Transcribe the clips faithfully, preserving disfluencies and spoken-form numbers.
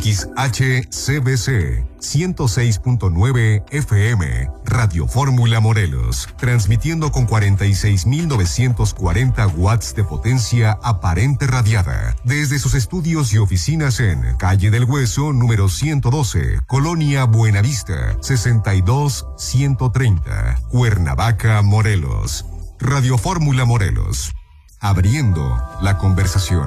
X H C B C ciento seis punto nueve F M, Radio Fórmula Morelos, transmitiendo con cuarenta y seis mil novecientos cuarenta watts de potencia aparente radiada, desde sus estudios y oficinas en Calle del Hueso, número ciento doce, Colonia Buenavista, sesenta y dos ciento treinta, Cuernavaca, Morelos. Radio Fórmula Morelos, abriendo la conversación.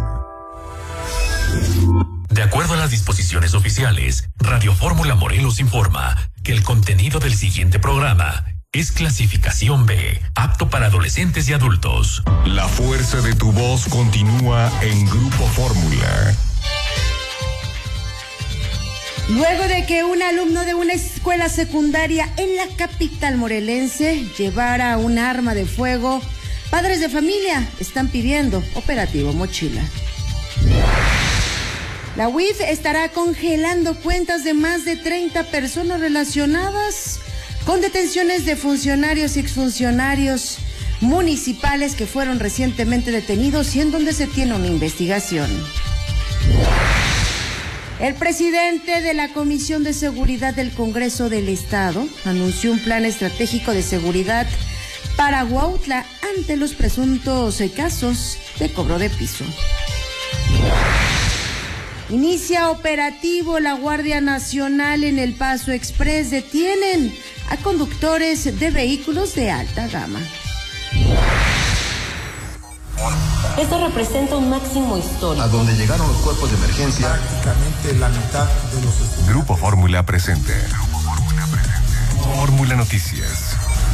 De acuerdo a las disposiciones oficiales, Radio Fórmula Morelos informa que el contenido del siguiente programa es clasificación B, apto para adolescentes y adultos. La fuerza de tu voz continúa en Grupo Fórmula. Luego de que un alumno de una escuela secundaria en la capital morelense llevara un arma de fuego, padres de familia están pidiendo operativo Mochila. La U I F estará congelando cuentas de más de treinta personas relacionadas con detenciones de funcionarios y exfuncionarios municipales que fueron recientemente detenidos y en donde se tiene una investigación. El presidente de la Comisión de Seguridad del Congreso del Estado anunció un plan estratégico de seguridad para Huautla ante los presuntos casos de cobro de piso. Inicia operativo la Guardia Nacional en El Paso Express. Detienen a conductores de vehículos de alta gama. Esto representa un máximo histórico. A donde llegaron los cuerpos de emergencia. Prácticamente la mitad de los estudiantes. Grupo Fórmula presente. Grupo Fórmula presente. Fórmula Noticias.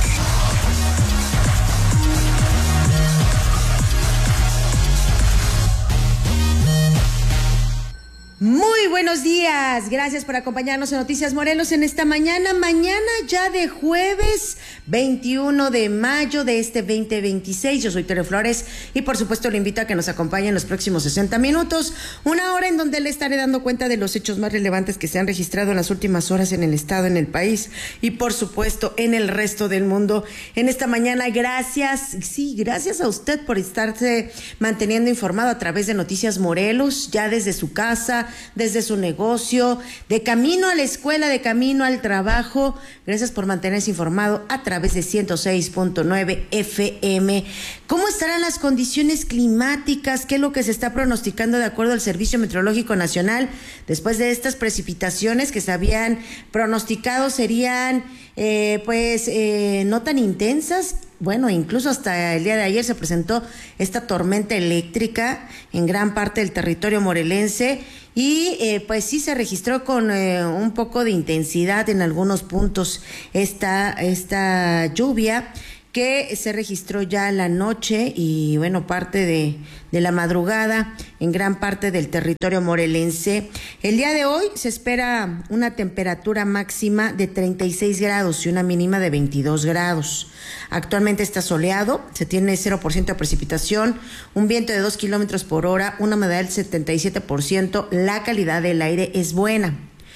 Muy buenos días, gracias por acompañarnos en Noticias Morelos en esta mañana, mañana ya de jueves veintiuno de mayo de este veinte veintiséis. Yo soy Tere Flores y por supuesto le invito a que nos acompañe en los próximos sesenta minutos, una hora en donde le estaré dando cuenta de los hechos más relevantes que se han registrado en las últimas horas en el estado, en el país y por supuesto en el resto del mundo. En esta mañana, gracias, sí, gracias a usted por estarse manteniendo informado a través de Noticias Morelos, ya desde su casa, desde su negocio, de camino a la escuela, de camino al trabajo. Gracias por mantenerse informado a través de ciento seis punto nueve F M. ¿Cómo estarán las condiciones climáticas? ¿Qué es lo que se está pronosticando de acuerdo al Servicio Meteorológico Nacional? Después de estas precipitaciones que se habían pronosticado serían eh, pues eh, no tan intensas. Bueno, incluso hasta el día de ayer se presentó esta tormenta eléctrica en gran parte del territorio morelense y eh, pues sí se registró con eh, un poco de intensidad en algunos puntos esta, esta lluvia que se registró ya en la noche y bueno, parte de, de la madrugada en gran parte del territorio morelense. El día de hoy se espera una temperatura máxima de treinta y seis grados y una mínima de veintidós grados. Actualmente está soleado, se tiene cero por ciento de precipitación, un viento de dos kilómetros por hora, una humedad del setenta y siete por ciento, la calidad del aire es buena.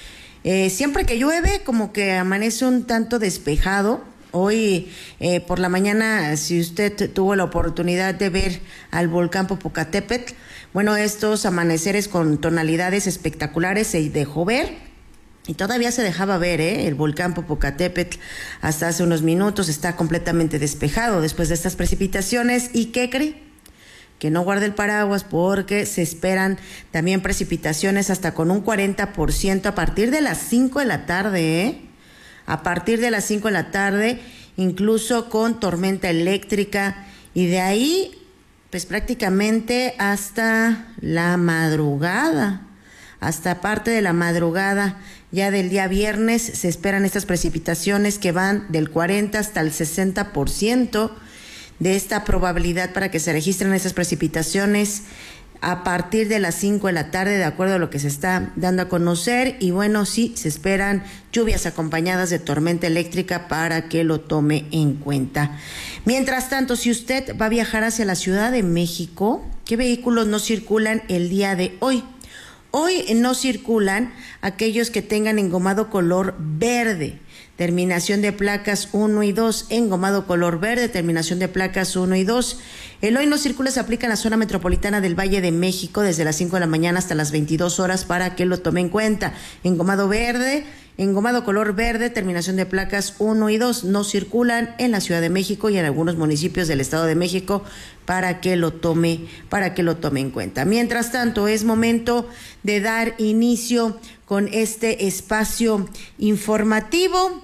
Eh, siempre que llueve, como que amanece un tanto despejado. Hoy eh, por la mañana, si usted tuvo la oportunidad de ver al volcán Popocatépetl, bueno, estos amaneceres con tonalidades espectaculares se dejó ver y todavía se dejaba ver, ¿eh? El volcán Popocatépetl hasta hace unos minutos está completamente despejado después de estas precipitaciones. ¿Y qué cree? Que no guarde el paraguas porque se esperan también precipitaciones hasta con un cuarenta por ciento a partir de las cinco de la tarde, ¿eh? A partir de las cinco de la tarde, incluso con tormenta eléctrica, y de ahí, pues prácticamente hasta la madrugada, hasta parte de la madrugada, ya del día viernes, se esperan estas precipitaciones que van del cuarenta hasta el sesenta por ciento de esta probabilidad para que se registren esas precipitaciones a partir de las cinco de la tarde, de acuerdo a lo que se está dando a conocer. Y bueno, sí, se esperan lluvias acompañadas de tormenta eléctrica para que lo tome en cuenta. Mientras tanto, si usted va a viajar hacia la Ciudad de México, ¿qué vehículos no circulan el día de hoy? Hoy no circulan aquellos que tengan engomado color verde, terminación de placas uno y dos, engomado color verde, terminación de placas uno y dos. El hoy no circula se aplica en la zona metropolitana del Valle de México desde las cinco de la mañana hasta las veintidós horas para que lo tome en cuenta. Engomado verde, engomado color verde, terminación de placas uno y dos no circulan en la Ciudad de México y en algunos municipios del Estado de México para que lo tome, para que lo tome en cuenta. Mientras tanto, es momento de dar inicio con este espacio informativo.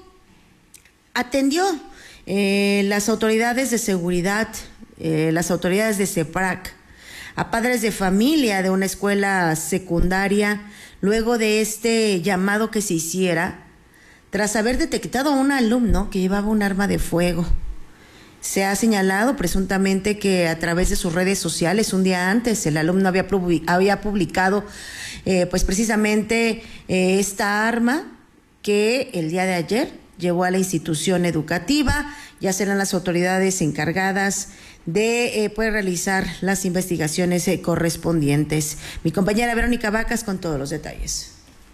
Atendió eh, las autoridades de seguridad, eh, las autoridades de CEPRAC, a padres de familia de una escuela secundaria, luego de este llamado que se hiciera, tras haber detectado a un alumno que llevaba un arma de fuego. Se ha señalado presuntamente que a través de sus redes sociales, un día antes, el alumno había, había publicado eh, pues precisamente eh, esta arma que el día de ayer llevó a la institución educativa. Ya serán las autoridades encargadas de eh, poder realizar las investigaciones eh, correspondientes. Mi compañera Verónica Vacas con todos los detalles.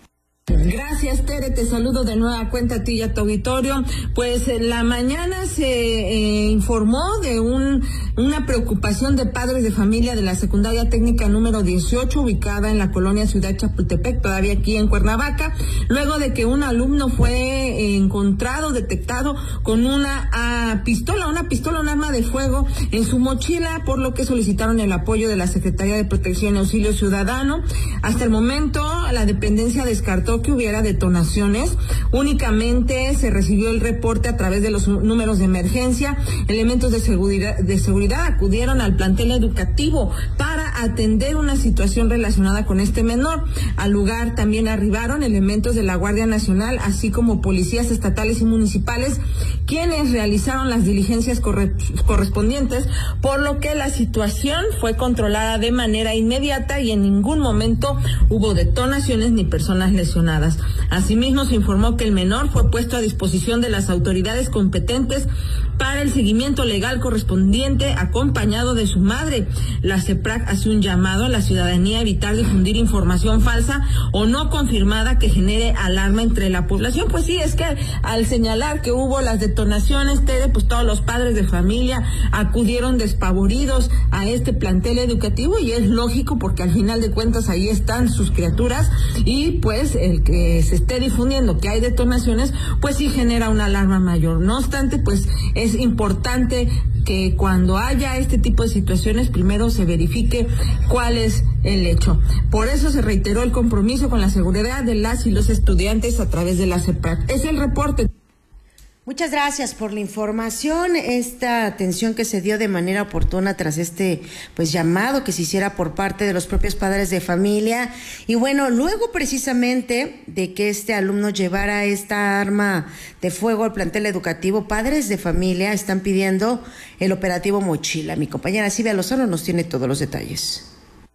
Gracias, Tere, te saludo de nueva cuenta a ti y a tu auditorio. Pues en la mañana se eh, informó de un una preocupación de padres de familia de la secundaria técnica número dieciocho, ubicada en la colonia Ciudad Chapultepec, todavía aquí en Cuernavaca, luego de que un alumno fue eh, encontrado, detectado con una ah, pistola, una pistola, un arma de fuego en su mochila, por lo que solicitaron el apoyo de la Secretaría de Protección y Auxilio Ciudadano. Hasta el momento, la dependencia descartó que hubiera detonaciones. Únicamente se recibió el reporte a través de los números de emergencia. Elementos de seguridad, de seguridad acudieron al plantel educativo para atender una situación relacionada con este menor. Al lugar también arribaron elementos de la Guardia Nacional, así como policías estatales y municipales, quienes realizaron las diligencias corre- correspondientes, por lo que la situación fue controlada de manera inmediata y en ningún momento hubo detonaciones ni personas lesionadas. Asimismo, se informó que el menor fue puesto a disposición de las autoridades competentes para el seguimiento legal correspondiente, acompañado de su madre. La CEPRAC hace un llamado a la ciudadanía a evitar difundir información falsa o no confirmada que genere alarma entre la población. Pues sí, es que al señalar que hubo las detonaciones, Tere, pues todos los padres de familia acudieron despavoridos a este plantel educativo, y es lógico porque al final de cuentas ahí están sus criaturas, y pues el que se esté difundiendo que hay detonaciones, pues sí genera una alarma mayor. No obstante, pues es importante que cuando haya este tipo de situaciones, primero se verifique cuál es el hecho. Por eso se reiteró el compromiso con la seguridad de las y los estudiantes a través de la CEPRAC. Es el reporte. Muchas gracias por la información, esta atención que se dio de manera oportuna tras este pues llamado que se hiciera por parte de los propios padres de familia. Y bueno, luego precisamente de que este alumno llevara esta arma de fuego al plantel educativo, padres de familia están pidiendo el operativo Mochila. Mi compañera Silvia Lozano nos tiene todos los detalles.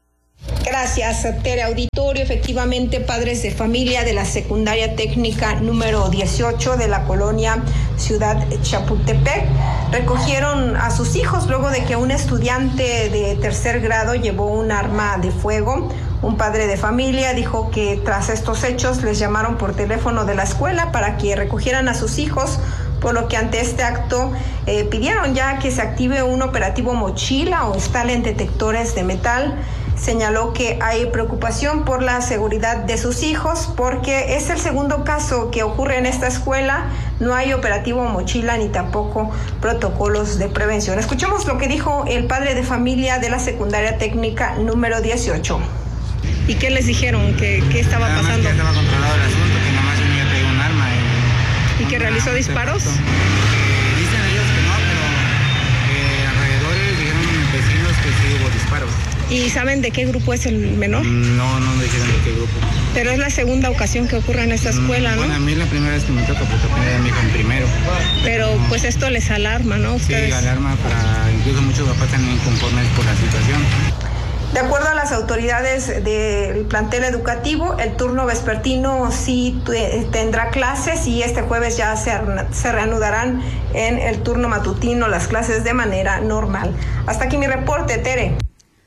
Gracias, Tere. Auditorio, efectivamente, padres de familia de la secundaria técnica número dieciocho de la colonia Ciudad Chapultepec recogieron a sus hijos luego de que un estudiante de tercer grado llevó un arma de fuego. Un padre de familia dijo que tras estos hechos les llamaron por teléfono de la escuela para que recogieran a sus hijos, por lo que ante este acto eh, pidieron ya que se active un operativo Mochila o instalen detectores de metal. Señaló que hay preocupación por la seguridad de sus hijos porque es el segundo caso que ocurre en esta escuela. No hay operativo Mochila ni tampoco protocolos de prevención. Escuchemos lo que dijo el padre de familia de la secundaria técnica número dieciocho. ¿Y qué les dijeron? ¿Qué, qué estaba nada pasando? Más que ya estaba controlado el asunto, que nada más un niño traía un arma. ¿Y, ¿Y que realizó disparos? Eh, dicen ellos que no, pero eh, alrededores dijeron mis vecinos que sí hubo disparos. ¿Y saben de qué grupo es el menor? No, no me dijeron de qué grupo. Pero es la segunda ocasión que ocurre en esta escuela, ¿no? Bueno, a mí la primera vez que me toca, porque apenas mi hijo en primero. Pero no. Pues esto les alarma, ¿no? ¿Ustedes? Sí, alarma para, incluso muchos papás están inconformes por la situación. De acuerdo a las autoridades del plantel educativo, el turno vespertino sí tendrá clases y este jueves ya se, se reanudarán en el turno matutino las clases de manera normal. Hasta aquí mi reporte, Tere.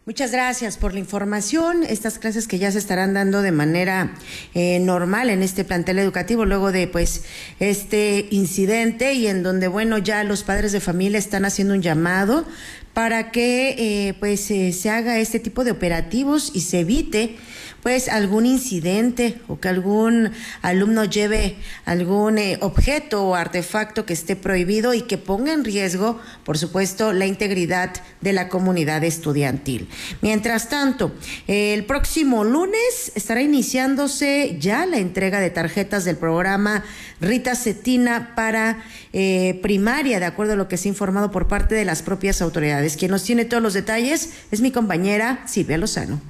Muchas gracias por la información. Estas clases que ya se estarán dando de manera eh, normal en este plantel educativo luego de pues este incidente, y en donde bueno ya los padres de familia están haciendo un llamado para que eh, pues eh, se haga este tipo de operativos y se evite pues algún incidente o que algún alumno lleve algún eh, objeto o artefacto que esté prohibido y que ponga en riesgo, por supuesto, la integridad de la comunidad estudiantil. Mientras tanto, eh, el próximo lunes estará iniciándose ya la entrega de tarjetas del programa Rita Cetina para eh, primaria, de acuerdo a lo que se ha informado por parte de las propias autoridades. Quien nos tiene todos los detalles es mi compañera Silvia Lozano.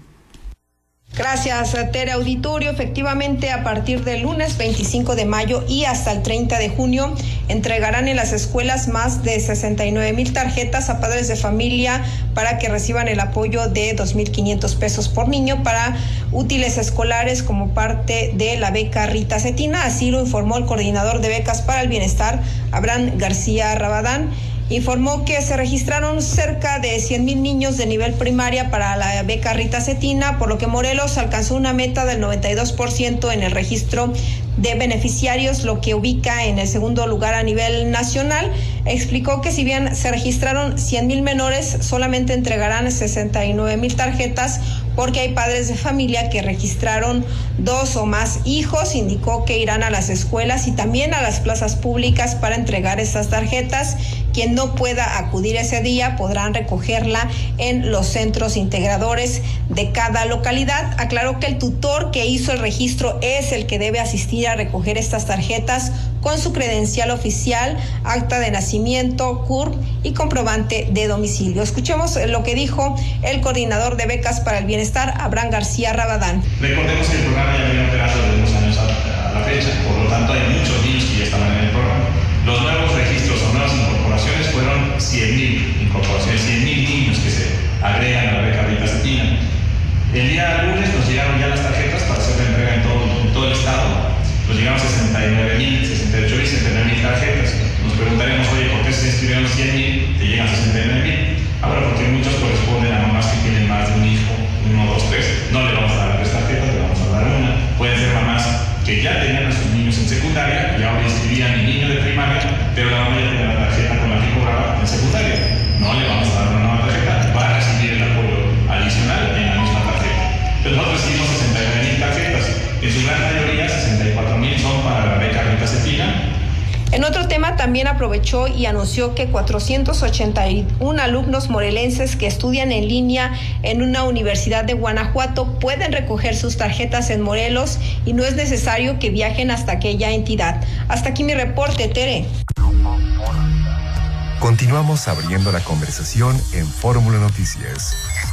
Gracias, Tere. Auditorio, efectivamente, a partir del lunes veinticinco de mayo y hasta el treinta de junio entregarán en las escuelas más de sesenta y nueve mil tarjetas a padres de familia para que reciban el apoyo de dos mil quinientos pesos por niño para útiles escolares como parte de la beca Rita Cetina. Así lo informó el coordinador de becas para el bienestar, Abraham García Rabadán. Informó que se registraron cerca de cien mil niños de nivel primaria para la beca Rita Cetina, por lo que Morelos alcanzó una meta del noventa y dos por ciento en el registro de beneficiarios, lo que ubica en el segundo lugar a nivel nacional. Explicó que si bien se registraron cien mil menores, solamente entregarán sesenta y nueve mil tarjetas porque hay padres de familia que registraron dos o más hijos. Indicó que irán a las escuelas y también a las plazas públicas para entregar estas tarjetas. Quien no pueda acudir ese día podrán recogerla en los centros integradores de cada localidad. Aclaró que el tutor que hizo el registro es el que debe asistir a recoger estas tarjetas con su credencial oficial, acta de nacimiento, C U R P y comprobante de domicilio. Escuchemos lo que dijo el coordinador de becas para el bienestar, Abraham García Rabadán. Recordemos que el programa ya viene operando desde unos años a la fecha, por lo tanto hay muchos niños que ya estaban en el programa. Los nuevos registros o nuevas incorporaciones fueron cien mil incorporaciones, cien mil niños que se agregan a la beca Rita Cetina. El día lunes nos llegaron ya las tarjetas para hacer la entrega en todo, en todo el estado. Nos llegaron sesenta y nueve mil, sesenta y ocho mil, sesenta y nueve mil tarjetas. Nos preguntaremos, oye, ¿por qué se inscribieron cien mil? Te llegan sesenta y nueve mil. Ahora, porque muchos corresponden a mamás que tienen más de un hijo, uno, dos, tres. No le vamos a dar tres tarjetas, le vamos a dar una. Pueden ser mamás que ya tenían a sus niños en secundaria y ahora inscribían mi niño de primaria, pero la mamá ya tenía la tarjeta con la que cobraba en secundaria. No le vamos a dar una nueva tarjeta, va a recibir el apoyo adicional en la misma tarjeta. Entonces nosotros recibimos sesenta y nueve mil tarjetas, en su gran mayoría sesenta y cuatro mil son para la beca Rita Cetina. En otro tema, también aprovechó y anunció que cuatrocientos ochenta y uno alumnos morelenses que estudian en línea en una universidad de Guanajuato pueden recoger sus tarjetas en Morelos y no es necesario que viajen hasta aquella entidad. Hasta aquí mi reporte, Tere. Continuamos abriendo la conversación en Fórmula Noticias.